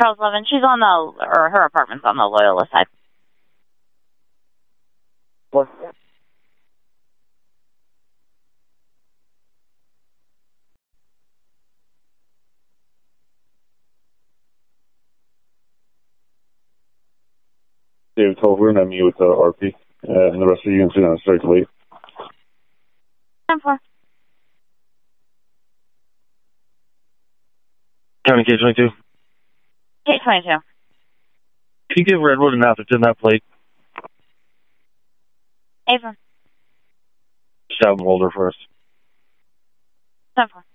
Charles 11, she's on her apartment's on the Loyola side. What? David Cove, we're going to meet with the RP and the rest of the units are start to wait. 10-4. County K-22. K-22. Can you give Redwood an Atherton that plate? Avon. Just have them hold her first. 10-4.